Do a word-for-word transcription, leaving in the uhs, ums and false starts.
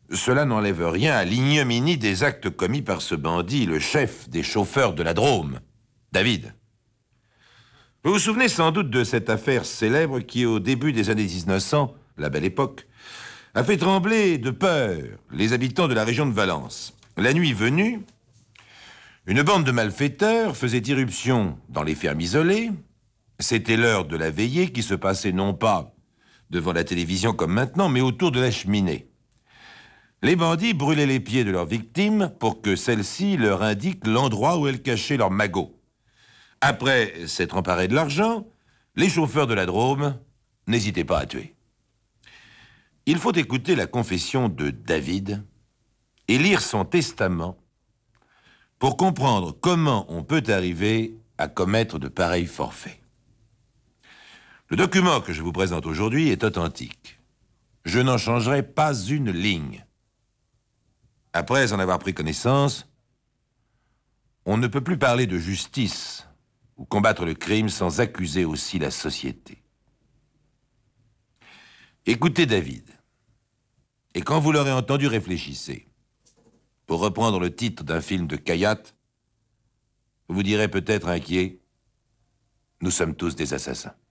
cela n'enlève rien à l'ignominie des actes commis par ce bandit, le chef des chauffeurs de la Drôme, David. Vous vous souvenez sans doute de cette affaire célèbre qui, au début des années mille neuf cents, la belle époque, a fait trembler de peur les habitants de la région de Valence. La nuit venue, une bande de malfaiteurs faisait irruption dans les fermes isolées. C'était l'heure de la veillée qui se passait non pas devant la télévision comme maintenant, mais autour de la cheminée. Les bandits brûlaient les pieds de leurs victimes pour que celles-ci leur indiquent l'endroit où elles cachaient leurs magots. Après s'être emparés de l'argent, les chauffeurs de la Drôme n'hésitaient pas à tuer. Il faut écouter la confession de David et lire son testament pour comprendre comment on peut arriver à commettre de pareils forfaits. Le document que je vous présente aujourd'hui est authentique. Je n'en changerai pas une ligne. Après en avoir pris connaissance, on ne peut plus parler de justice ou combattre le crime sans accuser aussi la société. Écoutez David, et quand vous l'aurez entendu, réfléchissez. Pour reprendre le titre d'un film de Kayat, vous direz peut-être inquiet, nous sommes tous des assassins.